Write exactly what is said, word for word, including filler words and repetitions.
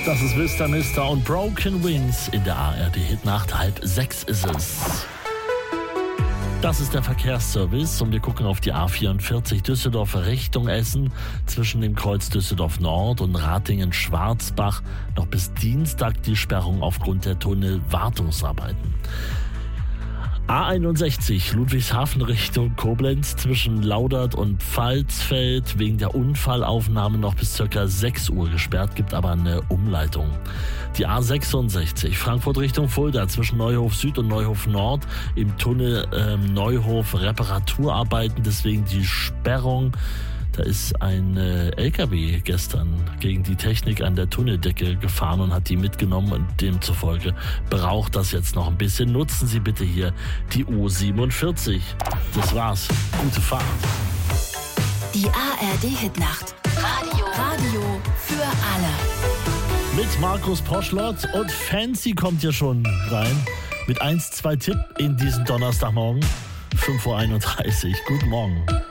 Das ist Mister Mister und Broken Wings in der A R D-Hitnacht. Halb sechs ist es. Das ist der Verkehrsservice und wir gucken auf die A vierundvierzig Düsseldorf Richtung Essen zwischen dem Kreuz Düsseldorf Nord und Ratingen-Schwarzbach noch bis Dienstag die Sperrung aufgrund der Tunnelwartungsarbeiten. A einundsechzig Ludwigshafen Richtung Koblenz zwischen Laudert und Pfalzfeld wegen der Unfallaufnahme noch bis ca. sechs Uhr gesperrt, gibt aber eine Umleitung. Die A sechsundsechzig Frankfurt Richtung Fulda zwischen Neuhof Süd und Neuhof Nord im Tunnel ähm, Neuhof Reparaturarbeiten, deswegen die Sperrung. Da ist ein äh, L K W gestern gegen die Technik an der Tunneldecke gefahren und hat die mitgenommen und demzufolge braucht das jetzt noch ein bisschen. Nutzen Sie bitte hier die U siebenundvierzig. Das war's. Gute Fahrt. Die A R D-Hitnacht. Radio. Radio für alle. Mit Markus Poschlott und Fancy kommt hier schon rein. Mit eins zwei Tipp in diesen Donnerstagmorgen. fünf Uhr einunddreißig. Guten Morgen.